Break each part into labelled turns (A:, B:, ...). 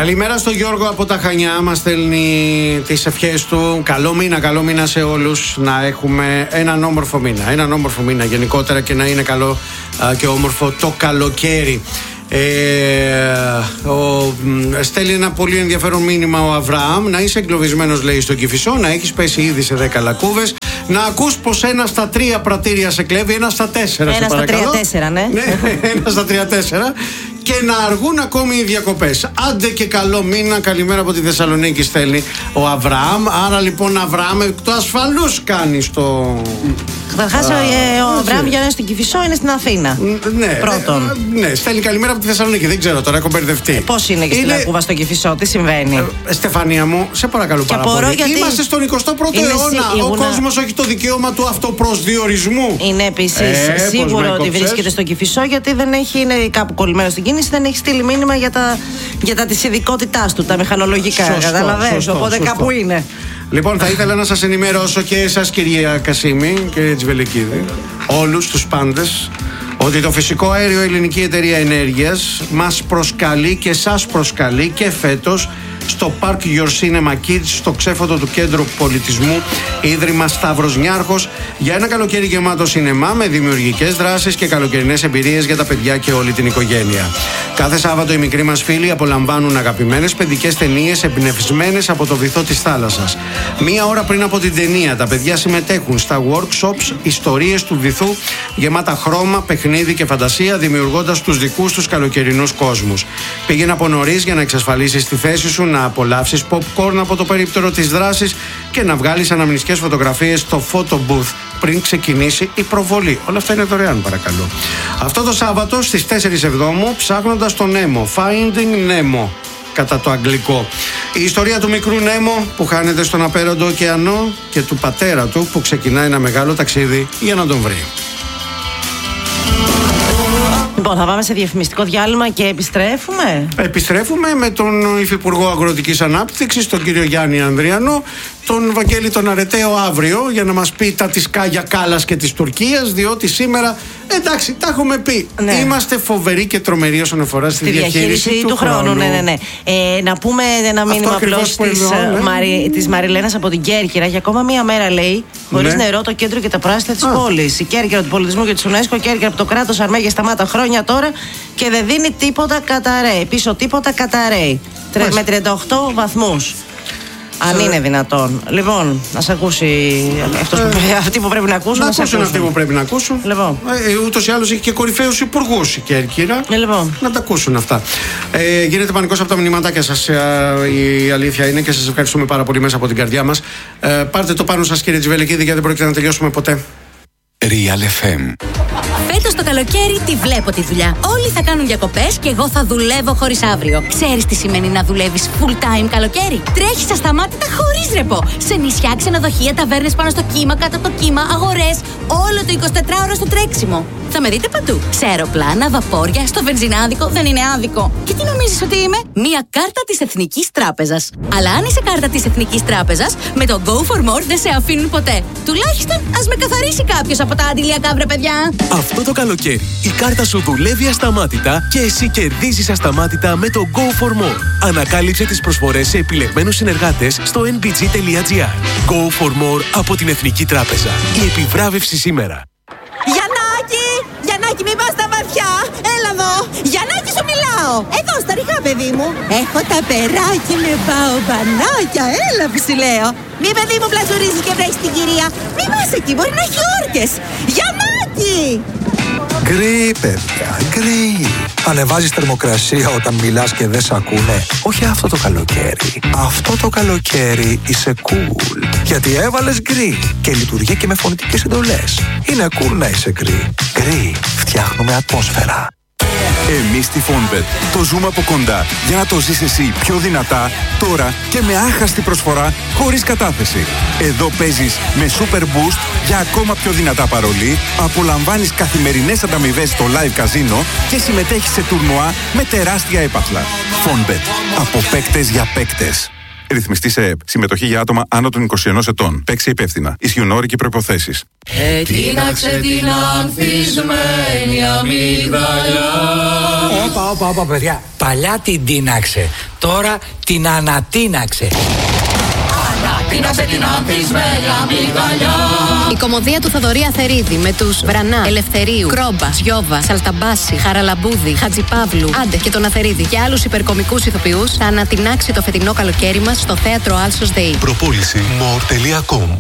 A: Καλημέρα στον Γιώργο από τα Χανιά. Μας στέλνει τις ευχές του. Καλό μήνα σε όλους. Να έχουμε έναν όμορφο μήνα γενικότερα και να είναι καλό και όμορφο το καλοκαίρι. Στέλνει ένα πολύ ενδιαφέρον μήνυμα ο Αβραάμ. Να είσαι εγκλωβισμένος, λέει, στο Κηφισό, να έχεις πέσει ήδη σε 10 λακκούβες, να ακούς πως ένα στα 3 πρατήρια σε κλέβει, ένα στα 4.
B: Ένα στα 3-4, ναι.
A: Ένα στα 3-4. Και να αργούν ακόμη οι διακοπές. Άντε και καλό μήνα. Καλημέρα από τη Θεσσαλονίκη, στέλνει ο Αβραάμ. Άρα λοιπόν, Αβραάμ, εκ του ασφαλούς κάνεις το.
B: Καταρχάς, ο Αβραάμ για να είναι στην Κηφισό είναι στην Αθήνα.
A: Ναι,
B: πρώτον.
A: Ναι, στέλνει καλημέρα από τη Θεσσαλονίκη. Δεν ξέρω τώρα, έχω μπερδευτεί.
B: Πώς είναι και στην Λακκούβα στο Κηφισό, τι συμβαίνει?
A: Στεφανία μου, σε παρακαλώ πάρα πολύ.
B: Γιατί
A: είμαστε στον 21ο αιώνα. Ο κόσμος έχει το δικαίωμα του αυτοπροσδιορισμού.
B: Είναι επίσης σίγουρο ότι βρίσκεται στο Κηφισό, γιατί δεν έχει, είναι κάπου κολλημένο στην κίνηση, δεν έχει στείλει μήνυμα για τα της ειδικότητάς του, τα μηχανολογικά. Καταλαβαίνεις, οπότε κάπου είναι.
A: Λοιπόν, θα ήθελα να σας ενημερώσω και εσάς, κυρία Κασίμη, κύριε Τσιβελεκίδη, όλους τους πάντες, ότι το φυσικό αέριο Ελληνική Εταιρεία Ενέργειας μας προσκαλεί και σας προσκαλεί και φέτος στο Park Your Cinema Kids, στο ξέφωτο του Κέντρου Πολιτισμού Ίδρυμα Σταύρος Νιάρχος, για ένα καλοκαίρι γεμάτο σινεμά με δημιουργικές δράσεις και καλοκαιρινές εμπειρίες για τα παιδιά και όλη την οικογένεια. Κάθε Σάββατο οι μικροί μας φίλοι απολαμβάνουν αγαπημένες παιδικές ταινίες εμπνευσμένες από το βυθό της θάλασσας. Μία ώρα πριν από την ταινία, τα παιδιά συμμετέχουν στα workshops ιστορίες του βυθού, γεμάτα χρώμα, παιχνίδι και φαντασία, δημιουργώντας τους δικούς τους καλοκαιρινούς κόσμους. Πήγαινε από νωρίς για να εξασφαλίσεις τη θέση σου, να απολαύσεις popcorn από το περίπτερο της δράσης και να βγάλεις αναμνηστικές φωτογραφίες στο photo booth πριν ξεκινήσει η προβολή. Όλα αυτά είναι δωρεάν, παρακαλώ. Αυτό το Σάββατο στις 4 Εβδόμου, ψάχνοντας τον Νέμο, Finding Nemo κατά το αγγλικό. Η ιστορία του μικρού Νέμο που χάνεται στον απέραντο ωκεανό και του πατέρα του που ξεκινάει ένα μεγάλο ταξίδι για να τον βρει.
B: Λοιπόν, θα πάμε σε διαφημιστικό διάλειμμα και επιστρέφουμε.
A: Επιστρέφουμε με τον Υφυπουργό Αγροτικής Ανάπτυξης, τον κύριο Γιάννη Ανδριανό, τον Βαγγέλη τον Αρεταίο αύριο, για να μας πει τα της Κάγια Κάλλας και της Τουρκίας, διότι σήμερα, εντάξει, τα έχουμε πει. Ναι. Είμαστε φοβεροί και τρομεροί όσον αφορά στη διαχείριση του χρόνου.
B: Ναι. Να πούμε ένα μήνυμα απλώς της Μαριλένας από την Κέρκυρα. Για ακόμα μία μέρα, λέει, χωρίς νερό, το κέντρο και τα προάστια της πόλης. Η Κέρκυρα του πολιτισμού και της UNESCO, Κέρκυρα από το κράτος αρμέγει σταμάτα χρόνια τώρα και δεν δίνει τίποτα, καταραίει. Πίσω τίποτα, καταραίει. Με 38 βαθμούς. Αν είναι δυνατόν. Λοιπόν, να σε ακούσει αυτοί που πρέπει να ακούσουν.
A: Να ακούσουν αυτοί που πρέπει να ακούσουν.
B: Λοιπόν.
A: Ούτως ή άλλως έχει και κορυφαίους υπουργούς η Κέρκυρα.
B: Λοιπόν.
A: Να τα ακούσουν αυτά. Γίνεται πανικός από τα μηνυματάκια σας. Η αλήθεια είναι, και σας ευχαριστούμε πάρα πολύ μέσα από την καρδιά μας. Πάρτε το πάνω σας, κύριε Τσιβελεκίδη, γιατί δεν πρόκειται να τελειώσουμε ποτέ.
C: Real FM.
D: Φέτος το καλοκαίρι τη βλέπω τη δουλειά. Όλοι θα κάνουν διακοπές και εγώ θα δουλεύω χωρίς αύριο. Ξέρεις τι σημαίνει να δουλεύεις full time καλοκαίρι? Τρέχεις ασταμάτητα χωρίς ρεπό. Σε νησιά, ξενοδοχεία, ταβέρνες πάνω στο κύμα, κάτω από το κύμα, αγορές. Όλο το 24ωρο στο τρέξιμο. Θα με δείτε παντού. Σε αεροπλάνα, βαπόρια, στο βενζινάδικο. Δεν είναι άδικο. Και τι νομίζεις ότι είμαι? Μία κάρτα της Εθνικής Τράπεζας. Αλλά αν είσαι κάρτα της Εθνικής Τράπεζας, με το Go for More δεν σε αφήνουν ποτέ. Τουλάχιστον ας με καθαρίσει κάποιος από τα αντιλιακά, βρε παιδιά.
C: Αυτό το καλοκαίρι η κάρτα σου δουλεύει ασταμάτητα και εσύ κερδίζεις ασταμάτητα με το Go for More. Ανακάλυψε τις προσφορές σε επιλεγμένους συνεργάτες στο nbg.gr. Go for More από την Εθνική Τράπεζα. Η επιβράβευση σήμερα.
E: Γιαννάκη, μην πας στα βαθιά. Έλα εδώ. Γιαννάκη, σου μιλάω. Εδώ, στα ρηχά, παιδί μου. Έχω τα περάκι με παομπανάκια. Έλα που σου λέω. Μη, παιδί μου, πλαζουρίζεις και βρέχεις την κυρία. Μη πας εκεί, μπορεί να έχει όρκες. Γιαννάκη!
F: Γκρι, παιδιά, γκρι. Ανεβάζεις θερμοκρασία όταν μιλάς και δεν σ' ακούνε. Όχι αυτό το καλοκαίρι. Αυτό το καλοκαίρι είσαι cool. Γιατί έβαλες γκρι και λειτουργεί και με φωνητικές εντολές. Είναι cool να είσαι γκρι. Γκρι, φτιάχνουμε ατμόσφαιρα.
G: Εμείς στη Fonbet το ζούμε από κοντά για να το ζεις εσύ πιο δυνατά, τώρα και με άχαστη προσφορά χωρίς κατάθεση. Εδώ παίζεις με Super Boost για ακόμα πιο δυνατά παρολί, απολαμβάνεις καθημερινές ανταμοιβές στο live καζίνο και συμμετέχεις σε τουρνουά με τεράστια έπαθλα. Fonbet. Από παίκτες για παίκτες. Ρυθμιστή σε ΕΕΠ. Συμμετοχή για άτομα άνω των 21 ετών. Παίξει υπεύθυνα. Ισχύουν όροι και προϋποθέσεις.
H: Τίναξε την ανθισμένη αμύγδαλα.
I: Όπα, παιδιά. Παλιά την τίναξε. Τώρα την ανατίναξε.
H: Ανατίναξε την ανθισμένη αμύγδαλα.
J: Η κωμωδία του Θοδωρή Αθερίδη με τους Βρανά, Ελευθερίου, Κρόμπα, Σιώβα, Σαλταμπάση, Χαραλαμπούδη, Χατζιπαύλου, Άντε και τον Αθερίδη και άλλους υπερκομικούς ηθοποιούς θα ανατινάξει το φετινό καλοκαίρι μας στο θέατρο Άλσος ΔΕΗ.
K: Προπόληση more.com.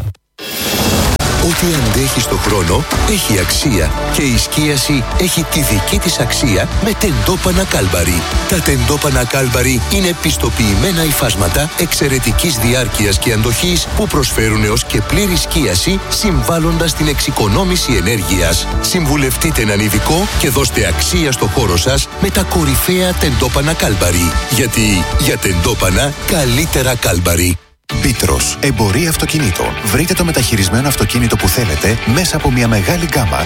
K: Ό,τι αντέχει στο χρόνο έχει αξία και η σκίαση έχει τη δική της αξία με τεντόπανα Κάλμπαρι. Τα τεντόπανα Κάλμπαρι είναι πιστοποιημένα υφάσματα εξαιρετικής διάρκειας και αντοχής που προσφέρουν έως και πλήρη σκίαση συμβάλλοντας στην εξοικονόμηση ενέργειας. Συμβουλευτείτε έναν ειδικό και δώστε αξία στο χώρο σας με τα κορυφαία τεντόπανα Κάλμπαρι. Γιατί για τεντόπανα καλύτερα Κάλμπαρι.
L: Πίτρος, εμπορία αυτοκινήτων. Βρείτε το μεταχειρισμένο αυτοκίνητο που θέλετε μέσα από μια μεγάλη γκάμα.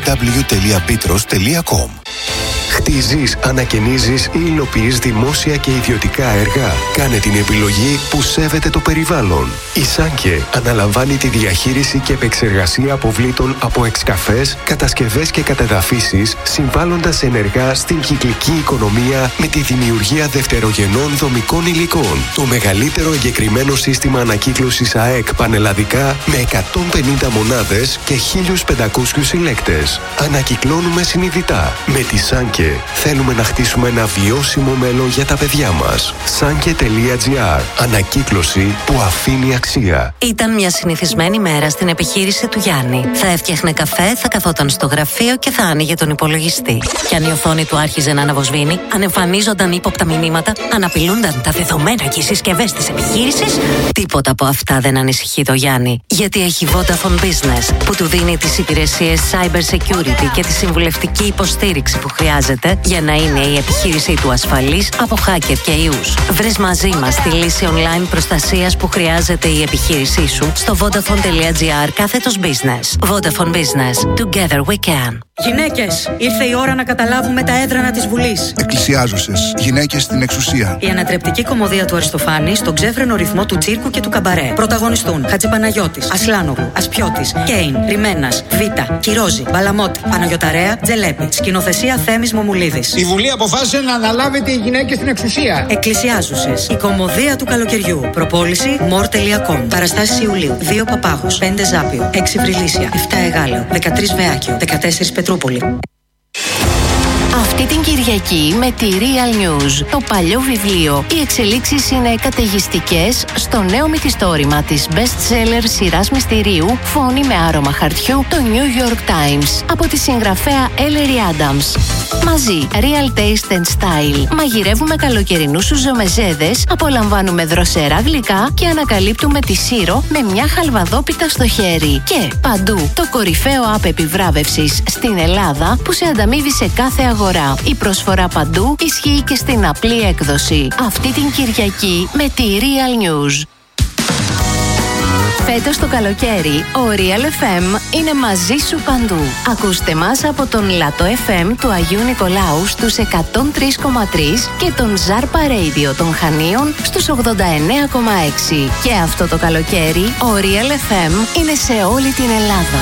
L: www.pitros.com.
M: Χτίζεις, ανακαινίζεις ή υλοποιείς δημόσια και ιδιωτικά έργα. Κάνε την επιλογή που σέβεται το περιβάλλον. Η Σάνκε αναλαμβάνει τη διαχείριση και επεξεργασία αποβλήτων από εξκαφές, κατασκευές και κατεδαφίσεις, συμβάλλοντας ενεργά στην κυκλική οικονομία με τη δημιουργία δευτερογενών δομικών υλικών. Το μεγαλύτερο εγκεκριμένο σύστημα ανακύκλωσης ΑΕΚ πανελλαδικά με 150 μονάδες και 1.500 συλλέκτες. Ανακυκλώνουμε συνειδητά. Με τη Σάνκε θέλουμε να χτίσουμε ένα βιώσιμο μέλλον για τα παιδιά μας. Sanke.gr. Ανακύκλωση που αφήνει αξία.
N: Ήταν μια συνηθισμένη μέρα στην επιχείρηση του Γιάννη. Θα έφτιαχνε καφέ, θα καθόταν στο γραφείο και θα άνοιγε τον υπολογιστή. Και αν η οθόνη του άρχιζε να αναβοσβήνει, αν εμφανίζονταν ύποπτα μηνύματα, αν απειλούνταν τα δεδομένα και οι συσκευές της επιχείρησης, τίποτα από αυτά δεν ανησυχεί το Γιάννη. Γιατί έχει Vodafone Business που του δίνει τις υπηρεσίες cyber security και τη συμβουλευτική υποστήριξη που χρειάζεται για να είναι η επιχείρησή του ασφαλής από hacker και ιούς. Βρες μαζί μας τη λύση online προστασίας που χρειάζεται η επιχείρησή σου στο vodafone.gr/business. Vodafone Business. Together we can.
O: Γυναίκες, ήρθε η ώρα να καταλάβουμε τα έδρανα της Βουλής.
P: Εκκλησιάζουσες, γυναίκες στην εξουσία.
O: Η ανατρεπτική κωμωδία του Αριστοφάνη στον ξέφρενο ρυθμό του τσίρκου και του καμπαρέ. Πρωταγωνιστούν Χατζηπαναγιώτης, Ασλάνογλου, Ασπιώτης, Κέιν, Ριμένας, Βίτα, Κυρόζη, Μπαλαμότη, Παναγιωταρέα, Τζελέπη. Σκηνοθεσία Θέμης Μομουλίδης.
Q: Η Βουλή αποφάσισε να αναλάβετε οι γυναίκες στην εξουσία.
O: Εκκλησιάζουσες, η κωμωδία του καλοκαιριού. Προπόληση more.com. Παραστάσεις Ιουλίου. 2 Παπάγος, 5 Ζάπιο, 6 Βρυλίσια, 7 Εγάλεο, 13 Βεάκιο, 14 Πετρούπολη.
J: Αυτή την Κυριακή με τη Real News, το παλιό βιβλίο. Οι εξελίξεις είναι καταιγιστικές στο νέο μυθιστόρημα της best-seller σειράς μυστηρίου Φόνη με άρωμα χαρτιού, το New York Times, από τη συγγραφέα Ellery Adams. Μαζί, Real Taste and Style. Μαγειρεύουμε καλοκαιρινούς σουζομεζέδες, απολαμβάνουμε δροσερά γλυκά και ανακαλύπτουμε τη Σύρο με μια χαλβαδόπιτα στο χέρι. Και παντού, το κορυφαίο app επιβράβευσης στην Ελλάδα που σε ανταμείβει σε κάθε αγορά. Η προσφορά παντού ισχύει και στην απλή έκδοση. Αυτή την Κυριακή με τη Real News. Φέτος το καλοκαίρι, ο Real FM είναι μαζί σου παντού. Ακούστε μας από τον Λατό FM του Αγίου Νικολάου στους 103,3 και τον Ζάρπα Radio των Χανίων στους 89,6. Και αυτό το καλοκαίρι, ο Real FM είναι σε όλη την Ελλάδα.